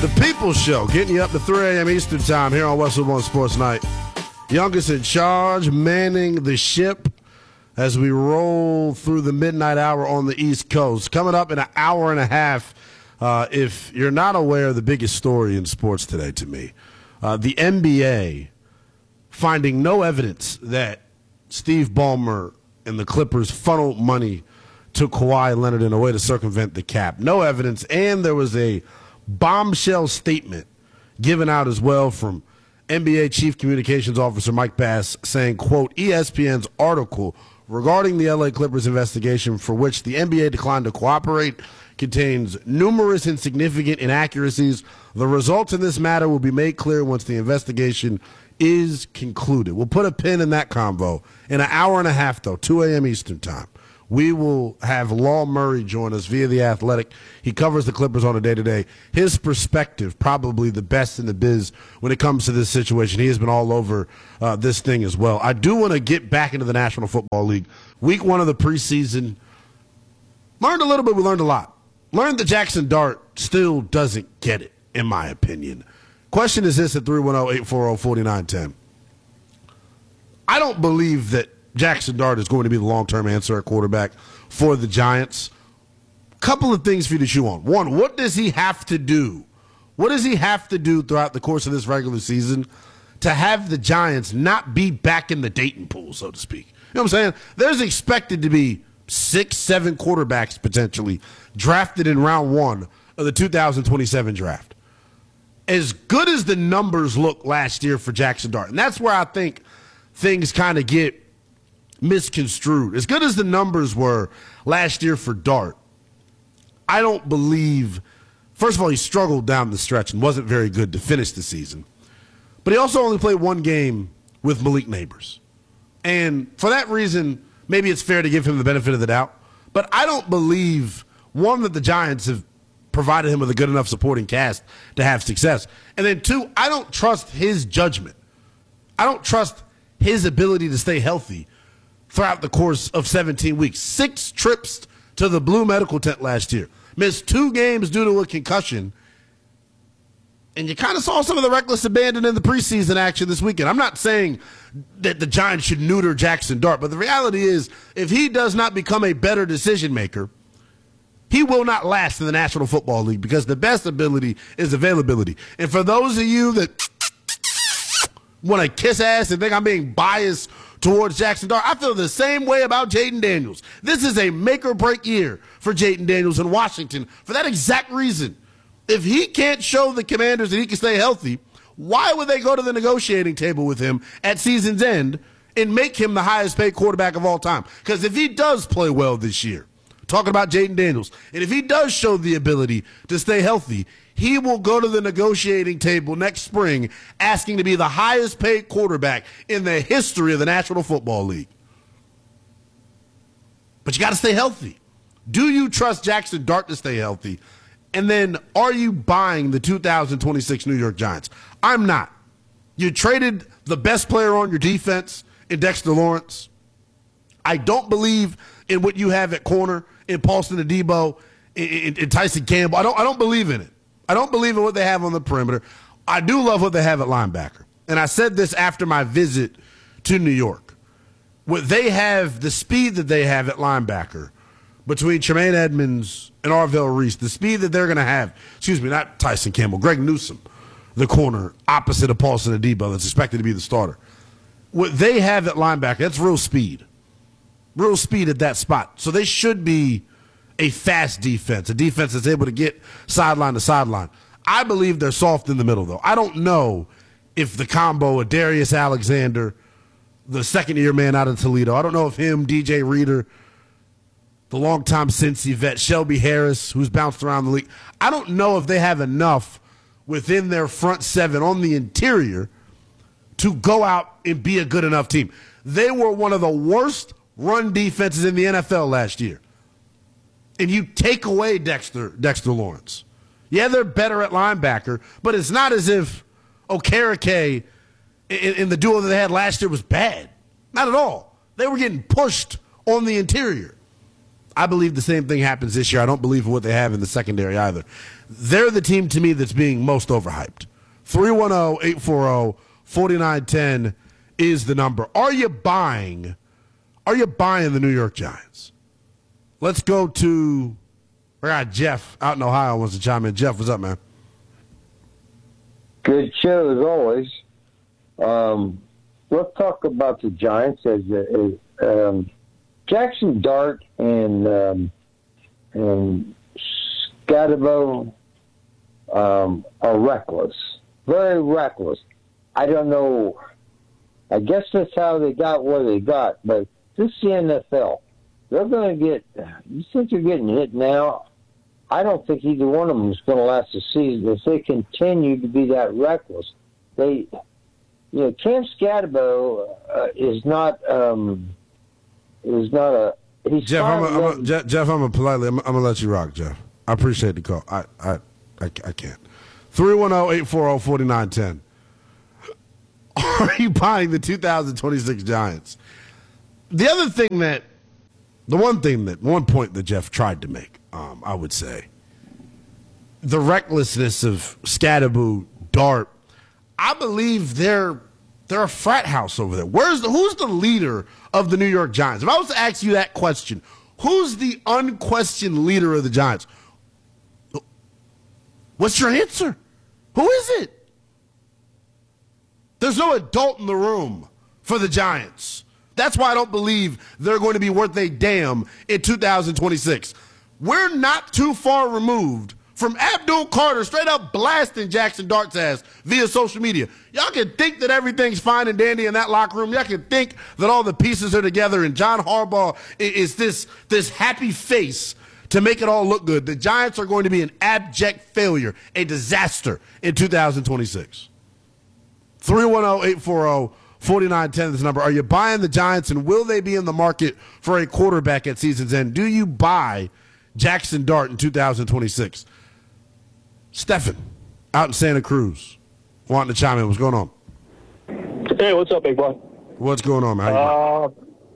The People's Show, getting you up to 3 a.m. Eastern Time here on Westwood One Sports Night. Youngest in charge, manning the ship as we roll through the midnight hour on the East Coast. Coming up in an hour and a half, if you're not aware, the biggest story in sports today to me, the NBA finding no evidence that Steve Ballmer and the Clippers funneled money to Kawhi Leonard in a way to circumvent the cap. No evidence, and there was a bombshell statement given out as well from NBA Chief Communications Officer Mike Bass saying, quote, ESPN's article regarding the LA Clippers investigation for which the NBA declined to cooperate contains numerous and significant inaccuracies. The results in this matter will be made clear once the investigation is concluded. We'll put a pin in that convo. In an hour and a half, though, 2 a.m. Eastern Time, we will have Law Murray join us via The Athletic. He covers the Clippers on a day-to-day. His perspective, probably the best in the biz when it comes to this situation. He has been all over this thing as well. I do want to get back into the National Football League. Week 1 of the preseason. Learned a little bit. We learned a lot. Learned that Jackson Dart still doesn't get it, in my opinion. Question is this at 310-840-4910. I don't believe that Jackson Dart is going to be the long-term answer at quarterback for the Giants. Couple of things for you to chew on. One, what does he have to do? What does he have to do throughout the course of this regular season to have the Giants not be back in the dating pool, so to speak? You know what I'm saying? There's expected to be 6-7 quarterbacks potentially drafted in round 1 of the 2027 draft. As good as the numbers look last year for Jackson Dart, and that's where I think things kind of get misconstrued. As good as the numbers were last year for Dart, I don't believe, first of all, he struggled down the stretch and wasn't very good to finish the season. But he also only played one game with Malik Neighbors. And for that reason, maybe it's fair to give him the benefit of the doubt. But I don't believe, one, that the Giants have provided him with a good enough supporting cast to have success. And then two, I don't trust his judgment. I don't trust his ability to stay healthy throughout the course of 17 weeks. 6 trips to the Blue Medical Tent last year. Missed 2 games due to a concussion. And you kind of saw some of the reckless abandon in the preseason action this weekend. I'm not saying that the Giants should neuter Jackson Dart, but the reality is if he does not become a better decision maker, he will not last in the National Football League because the best ability is availability. And for those of you that want to kiss ass and think I'm being biased towards Jackson Dart, I feel the same way about Jayden Daniels. This is a make-or-break year for Jayden Daniels in Washington for that exact reason. If he can't show the Commanders that he can stay healthy, why would they go to the negotiating table with him at season's end and make him the highest-paid quarterback of all time? Because if he does play well this year, talking about Jayden Daniels, and if he does show the ability to stay healthy, he will go to the negotiating table next spring asking to be the highest paid quarterback in the history of the National Football League. But you got to stay healthy. Do you trust Jackson Dart to stay healthy? And then are you buying the 2026 New York Giants? I'm not. You traded the best player on your defense in Dexter Lawrence. I don't believe in what you have at corner in Paulson Adebo, in Tyson Campbell. I don't believe in it. I don't believe in what they have on the perimeter. I do love what they have at linebacker. And I said this after my visit to New York. What they have, the speed that they have at linebacker between Tremaine Edmonds and Arvell Reese, the speed that they're going to have, not Tyson Campbell, Greg Newsome, the corner opposite of Paulson Adebo that's expected to be the starter. What they have at linebacker, that's real speed. Real speed at that spot. So they should be a fast defense, a defense that's able to get sideline to sideline. I believe they're soft in the middle, though. I don't know if the combo of Darius Alexander, the second-year man out of Toledo, I don't know if him, DJ Reader, the longtime Cincy vet, Shelby Harris, who's bounced around the league, I don't know if they have enough within their front seven on the interior to go out and be a good enough team. They were one of the worst run defenses in the NFL last year. And you take away Dexter Lawrence. Yeah, they're better at linebacker, but it's not as if Okereke in the duo that they had last year was bad. Not at all. They were getting pushed on the interior. I believe the same thing happens this year. I don't believe in what they have in the secondary either. They're the team to me that's being most overhyped. 310-840-4910 is the number. Are you buying the New York Giants? Let's go to, I got Jeff out in Ohio wants to chime in. Jeff, what's up, man? Good show as always. Let's talk about the Giants as Jackson Dart and Scatterbo are reckless, very reckless. I don't know. I guess that's how they got what they got, but this is the NFL. They're going to get. You think they're getting hit now? I don't think either one of them is going to last the season if they continue to be that reckless. Cam Scatterbo is not a. He's Jeff, I'm gonna let you rock, Jeff. I appreciate the call. I can't. 310-840-4910. Are you buying the 2026 Giants? The one point that Jeff tried to make, I would say, the recklessness of Scatterbo, Dart. I believe they're a frat house over there. Who's the leader of the New York Giants? If I was to ask you that question, who's the unquestioned leader of the Giants? What's your answer? Who is it? There's no adult in the room for the Giants. That's why I don't believe they're going to be worth a damn in 2026. We're not too far removed from Abdul Carter straight up blasting Jackson Dart's ass via social media. Y'all can think that everything's fine and dandy in that locker room. Y'all can think that all the pieces are together and John Harbaugh is this happy face to make it all look good. The Giants are going to be an abject failure, a disaster in 2026. 310-840-4910 is the number. Are you buying the Giants, and will they be in the market for a quarterback at season's end? Do you buy Jackson Dart in 2026? Stephen, out in Santa Cruz, wanting to chime in. What's going on? Hey, what's up, big boy? What's going on, man? How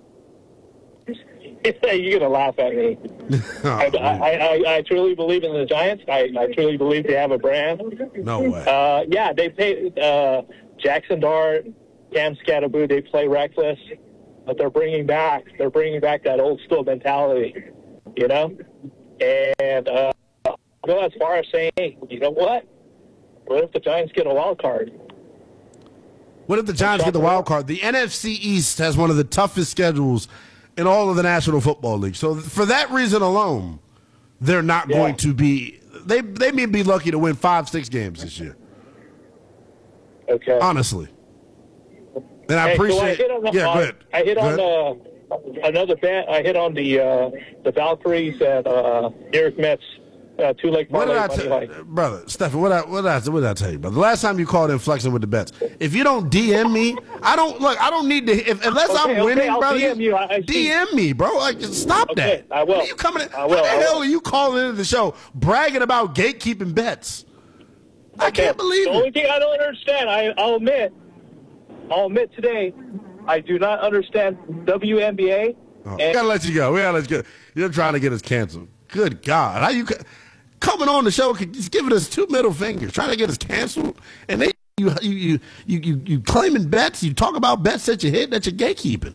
you're going to laugh at me. I truly believe in the Giants. I truly believe they have a brand. No way. Yeah, they pay Jackson Dart, Cam Scatterbo, they play reckless, but they're bringing back that old school mentality, you know? And I'll go as far as saying, you know what? What if the Giants get a wild card? What if the Giants get the wild card? The NFC East has one of the toughest schedules in all of the National Football League. So for that reason alone, they're not going to be – they may be lucky to win 5-6 games this year. Okay. Honestly. And I appreciate – go ahead. I hit on another bet. I hit on the Valkyries at Eric Metz. Two-leg parlay. What did I tell you? Brother, Stephen, what did I tell you, brother? The last time you called in flexing with the bets, if you don't DM me, I don't need to, unless I'm winning, brother, DM me, bro. Like, stop that. I will. You coming in, how the hell are you calling into the show bragging about gatekeeping bets? I can't believe it. The only thing I don't understand, I'll admit today, I do not understand WNBA. We gotta let you go. You're trying to get us canceled. Good God. How you coming on the show, just giving us 2 middle fingers, trying to get us canceled, and then you claiming bets, you talk about bets that you hit, that you're gatekeeping.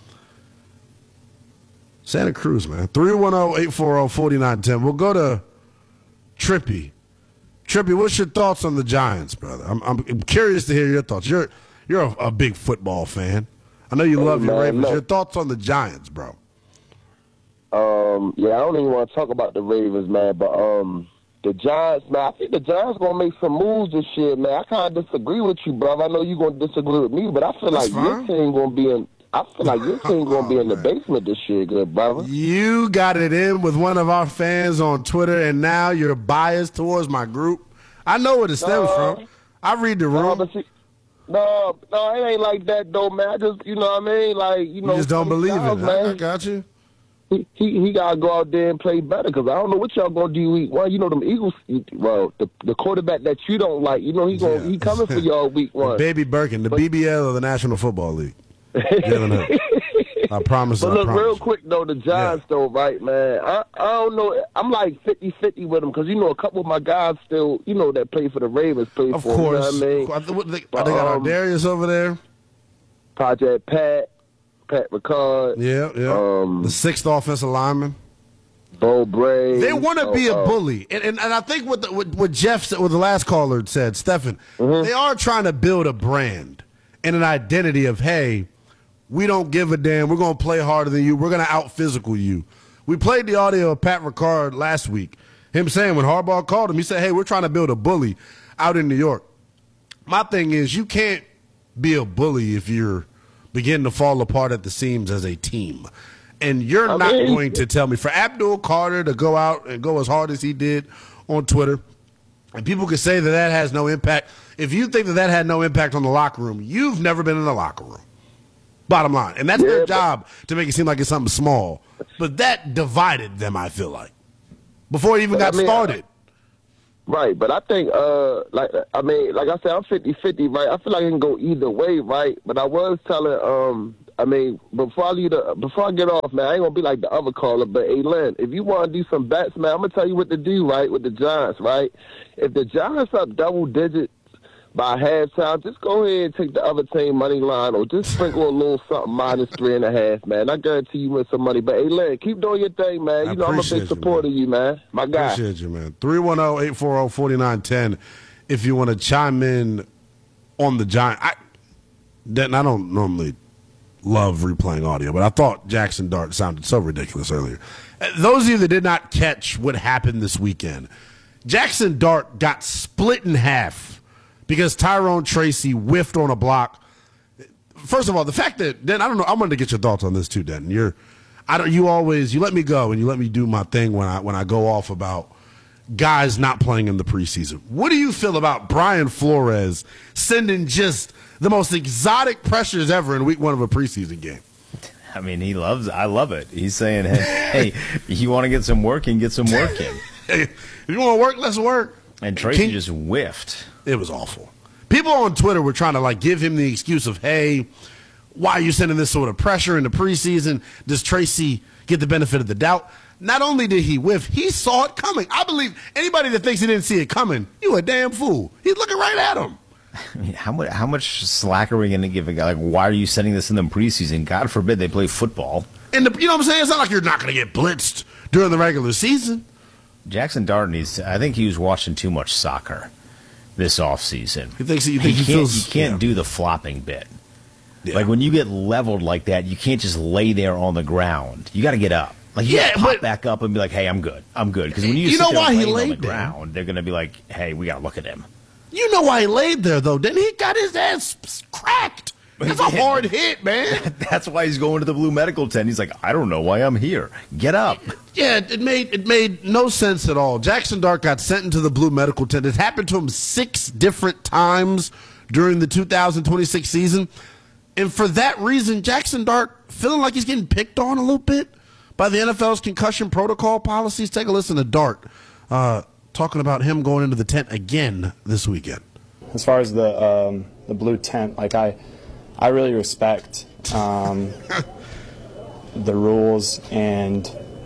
Santa Cruz, man. 310-840-4910. We'll go to Trippy. Trippy, what's your thoughts on the Giants, brother? I'm curious to hear your thoughts. You're a big football fan. I know you love your Ravens. Your thoughts on the Giants, bro? Yeah, I don't even want to talk about the Ravens, man, but the Giants, man, I think the Giants going to make some moves this year, man. I kind of disagree with you, brother. I know you're going to disagree with me, but I feel like your team going to be in the basement this year, good brother. You got it in with one of our fans on Twitter, and now you're biased towards my group. I know where it stems from. I read the room. No, it ain't like that, though, man. I just, you know what I mean? Like, you just don't believe it, man. I got you. He got to go out there and play better because I don't know what y'all going to do week one. You know, them Eagles, the quarterback that you don't like, you know, he coming for y'all week one. Baby Birkin, the BBL of the National Football League. I promise. But look, I promise. real quick, though, the Giants, though, right, man, I don't know. I'm like 50-50 with them because, you know, a couple of my guys still, you know, that play for the Ravens play Of for course. them. You know what I mean? They got Darius over there. Project Pat Ricard. Yeah. The sixth offensive lineman. Bo Bray. They want to be a bully. And I think what Jeff said, what the last caller said, Stephen, they are trying to build a brand and an identity of, hey, we don't give a damn. We're going to play harder than you. We're going to out-physical you. We played the audio of Pat Ricard last week, him saying when Harbaugh called him, he said, hey, we're trying to build a bully out in New York. My thing is you can't be a bully if you're beginning to fall apart at the seams as a team. And you're not going to tell me for Abdul Carter to go out and go as hard as he did on Twitter, and people could say that has no impact. If you think that had no impact on the locker room, you've never been in the locker room. Bottom line. And that's their job to make it seem like it's something small. But that divided them, I feel like, before it even got started. Right, but I think, like I said, I'm 50-50, right? I feel like it can go either way, right? But I was telling, before I get off, man, I ain't gonna be like the other caller, but hey, Len, if you want to do some bets, man, I'm gonna tell you what to do, right, with the Giants, right? If the Giants up double digits by halftime, just go ahead and take the other team money line or just sprinkle a little something -3.5, man. I guarantee you win some money. But hey, Len, keep doing your thing, man. You know I'm a big supporter of you, man. My guy. Appreciate you, man. 310-840-4910 if you want to chime in on the Giants. I don't normally love replaying audio, but I thought Jackson Dart sounded so ridiculous earlier. Those of you that did not catch what happened this weekend, Jackson Dart got split in half because Tyrone Tracy whiffed on a block. First of all, the fact that, Den, I don't know, I wanted to get your thoughts on this too, Den. You let me go and you let me do my thing when I go off about guys not playing in the preseason. What do you feel about Brian Flores sending just the most exotic pressures ever in week 1 of a preseason game? I mean, I love it. He's saying, hey, you want to get some work in, get some work in. If you want to work, let's work. And Tracy just whiffed. It was awful. People on Twitter were trying to give him the excuse of, hey, why are you sending this sort of pressure in the preseason? Does Tracy get the benefit of the doubt? Not only did he whiff, he saw it coming. I believe anybody that thinks he didn't see it coming, you a damn fool. He's looking right at him. I mean, how much slack are we going to give a guy? Like, why are you sending this in the preseason? God forbid they play football. And you know what I'm saying? It's not like you're not going to get blitzed during the regular season. Jackson Dart I think he was watching too much soccer this offseason. He can't do the flopping bit. Yeah. Like when you get leveled like that, you can't just lay there on the ground. You got to get up. Like you got to pop back up and be like, "Hey, I'm good. I'm good." Because when you know why he laid on the ground, they're going to be like, "Hey, we got to look at him." You know why he laid there though? Then he got his ass cracked. That's a hard hit, man. That's why he's going to the Blue Medical tent. He's like, I don't know why I'm here. Get up. Yeah, it made no sense at all. Jackson Dart got sent into the Blue Medical tent. It happened to him 6 different times during the 2026 season. And for that reason, Jackson Dart feeling like he's getting picked on a little bit by the NFL's concussion protocol policies. Take a listen to Dart talking about him going into the tent again this weekend. As far as the blue tent, I really respect the rules and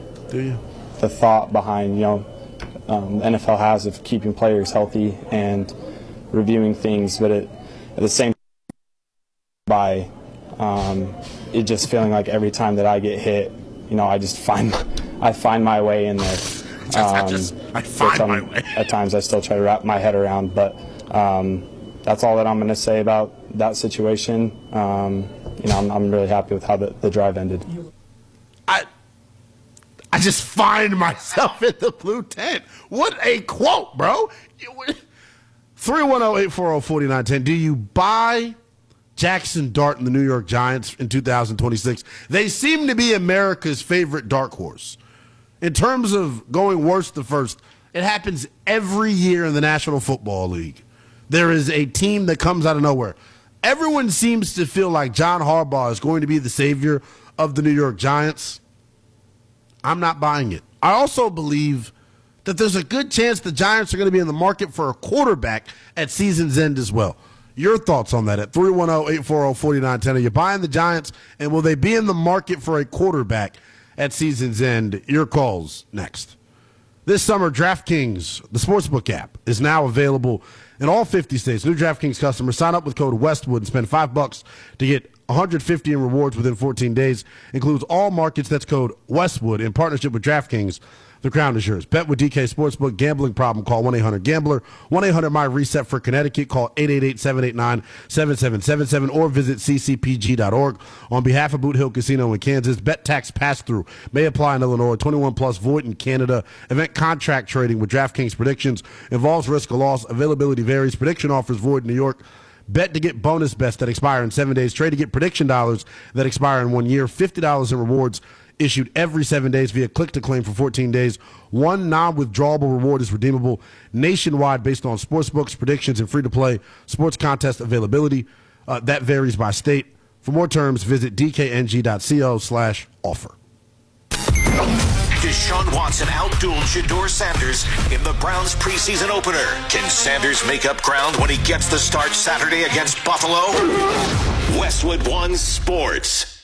the thought behind, the NFL has of keeping players healthy and reviewing things, but at the same time, it just feeling like every time that I get hit, I find my way in there. I find my way. At times I still try to wrap my head around, but that's all that I'm going to say about that situation. I'm really happy with how the drive ended. I just find myself in the blue tent. What a quote, bro. 310-840-4910. Do you buy Jackson Dart and the New York Giants in 2026? They seem to be America's favorite dark horse. In terms of going worst to first, it happens every year in the National Football League. There is a team that comes out of nowhere. Everyone seems to feel like John Harbaugh is going to be the savior of the New York Giants. I'm not buying it. I also believe that there's a good chance the Giants are going to be in the market for a quarterback at season's end as well. Your thoughts on that at 310-840-4910. Are you buying the Giants, and will they be in the market for a quarterback at season's end? Your calls next. This summer, DraftKings, the sportsbook app, is now available in all 50 states. New DraftKings customers sign up with code Westwood and spend $5 to get $150 in rewards within 14 days. Includes all markets. That's code Westwood in partnership with DraftKings. The crown is yours. Bet with DK Sportsbook. Gambling problem? Call 1-800-GAMBLER. 1-800-MY-RESET for Connecticut. Call 888-789-7777 or visit ccpg.org. On behalf of Boot Hill Casino in Kansas, bet tax pass-through may apply in Illinois. 21 plus, void in Canada. Event contract trading with DraftKings predictions involves risk of loss. Availability varies. Prediction offers void in New York. Bet to get bonus bets that expire in 7 days. Trade to get prediction dollars that expire in 1 year. $50 in rewards issued every 7 days via click-to-claim for 14 days. One non-withdrawable reward is redeemable nationwide based on sportsbooks, predictions, and free-to-play sports contest availability. That varies by state. For more terms, visit dkng.co/offer. Deshaun Watson outdueled Shedeur Sanders in the Browns preseason opener. Can Sanders make up ground when he gets the start Saturday against Buffalo? Westwood One Sports.